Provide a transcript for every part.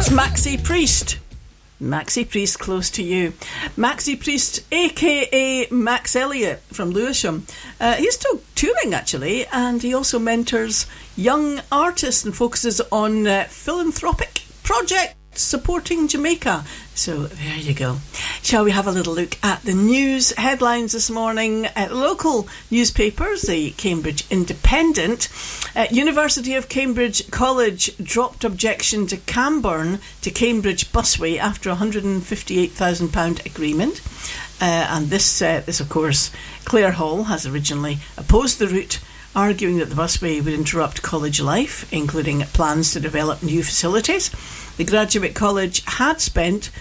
Maxi Priest. Maxi Priest, close to you. Maxi Priest, a.k.a. Max Elliott from Lewisham. He's still touring, actually, and he also mentors young artists and focuses on philanthropic projects supporting Jamaica. So there you go. Shall we have a little look at the news headlines this morning? Local newspapers, the Cambridge Independent. University of Cambridge College dropped objection to Camborne to Cambridge busway after £158,000 agreement. And this, of course, Clare Hall has originally opposed the route, arguing that the busway would interrupt college life, including plans to develop new facilities. The Graduate College had spent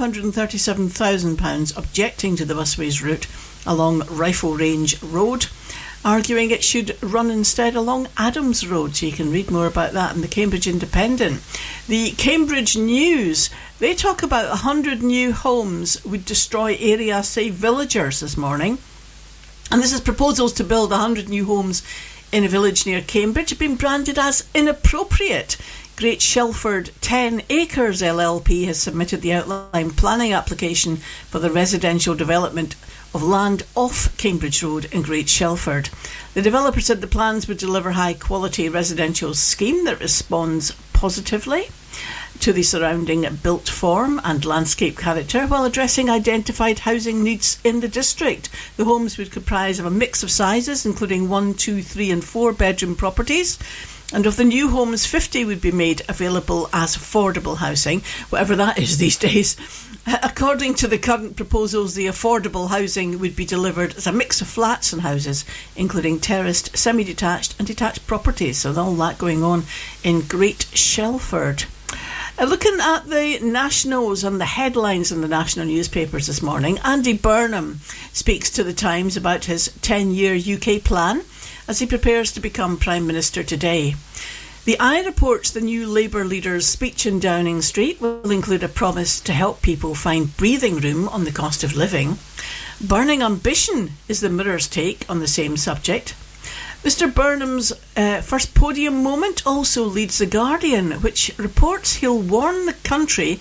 £537,000 objecting to the busway's route along Rifle Range Road, arguing it should run instead along Adams Road. So you can read more about that in the Cambridge Independent. The Cambridge News, they talk about 100 new homes would destroy area, save villagers this morning. And this is proposals to build 100 new homes in a village near Cambridge have been branded as inappropriate. Great Shelford 10 Acres LLP has submitted the outline planning application for the residential development of land off Cambridge Road in Great Shelford. The developer said the plans would deliver high quality residential scheme that responds positively to the surrounding built form and landscape character while addressing identified housing needs in the district. The homes would comprise of a mix of sizes, including 1, 2, 3 and 4 bedroom properties. And of the new homes, 50 would be made available as affordable housing, whatever that is these days. According to the current proposals, the affordable housing would be delivered as a mix of flats and houses, including terraced, semi-detached and detached properties. So all that going on in Great Shelford. Looking at the nationals and the headlines in the national newspapers this morning, Andy Burnham speaks to the Times about his 10-year UK plan as he prepares to become Prime Minister today. The Eye reports the new Labour leader's speech in Downing Street will include a promise to help people find breathing room on the cost of living. Burning ambition is the Mirror's take on the same subject. Mr Burnham's first podium moment also leads The Guardian, which reports he'll warn the country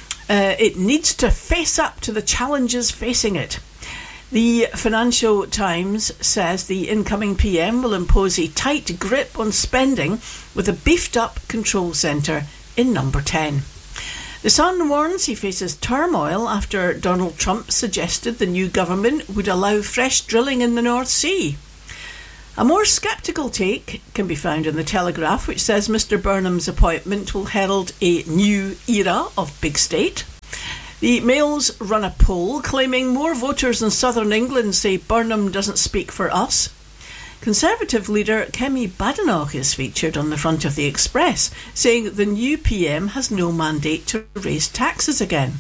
it needs to face up to the challenges facing it. The Financial Times says the incoming PM will impose a tight grip on spending with a beefed-up control centre in Number 10. The Sun warns he faces turmoil after Donald Trump suggested the new government would allow fresh drilling in the North Sea. A more sceptical take can be found in The Telegraph, which says Mr Burnham's appointment will herald a new era of big state. The Mail's run a poll claiming more voters in southern England say Burnham doesn't speak for us. Conservative leader Kemi Badenoch is featured on the front of the Express, saying the new PM has no mandate to raise taxes again.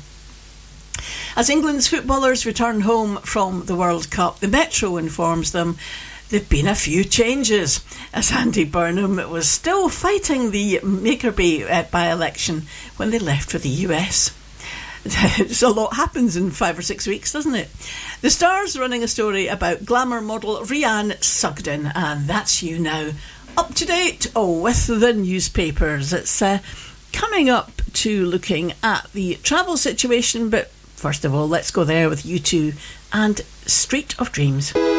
As England's footballers return home from the World Cup, the Metro informs them there've been a few changes, as Andy Burnham was still fighting the Makerby by-election when they left for the US. So a lot happens in 5 or 6 weeks, doesn't it? The Star's running a story about glamour model Rhiannon Sugden, and that's you now. Up to date with the newspapers. It's coming up to looking at the travel situation, but first of all, let's go there with U2 and Street of Dreams.